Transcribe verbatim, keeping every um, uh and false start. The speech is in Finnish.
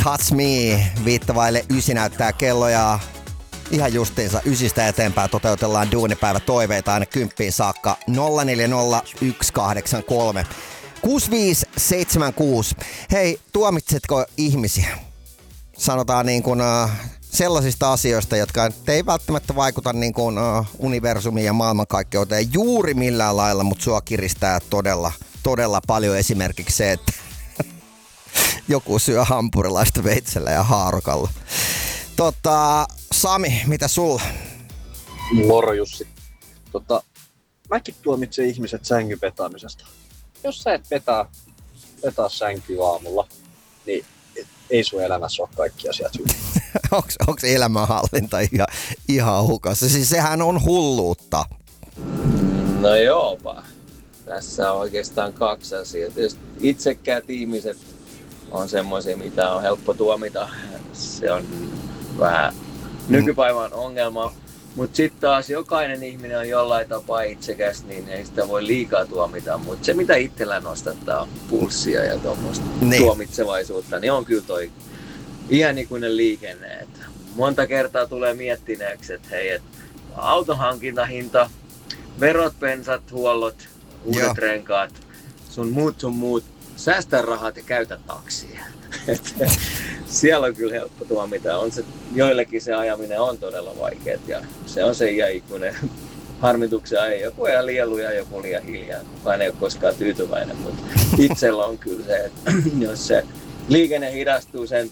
Touch Me, viittavaille ysi näyttää kello ja ihan justiinsa ysistä eteenpäin toteutellaan duunipäivä toiveita aina kymppiin saakka. nolla neljä nolla yksi kahdeksan kolme kuusi viisi seitsemän kuusi. Hei, tuomitsetko ihmisiä? Sanotaan niin kuin uh, sellaisista asioista, jotka ei välttämättä vaikuta niin kuin uh, universumiin ja maailmankaikkeuteen juuri millään lailla, mutta sua kiristää todella, todella paljon esimerkiksi se, että joku syö hampurilaista veitsellä ja haarukalla. Tota, Sami, mitä sulla? Moro Jussi. Tota, mäkin tuomitsen ihmiset sängyn petaamisesta. Jos sä et petaa, petaa sänkyä aamulla, niin ei sun elämässä ole kaikki asiat hyvin. onks, onks elämänhallinta ihan, ihan hukassa? Siis sehän on hulluutta. No joopa. Tässä on oikeastaan kaksi asiaa. Tietysti itsekkäät ihmiset on semmoisia, mitä on helppo tuomita. Se on vähän nykypäivän ongelma. Mutta sitten taas jokainen ihminen on jollain tapaa itsekäs, niin ei sitä voi liikaa tuomita. Mutta se mitä itsellä nostattaa pulssia ja tuommoista niin. tuomitsevaisuutta, niin on kyllä toi iänikuinen liikenne. Et monta kertaa tulee miettineeksi, että hei, et auton hankintahinta, verot, bensat, huollot, uudet Joo. renkaat, sun muut sun muut, säästä rahat ja käytä taksia. Siellä on kyllä helppo tuomita. On se, joillekin se ajaminen on todella vaikeaa ja se on se iäikuinen harmituksen ajan. Joku ajan liian luja, joku liian hiljaa. Kukaan ei ole koskaan tyytyväinen, mutta itsellä on kyllä se, että jos se liikenne hidastuu sen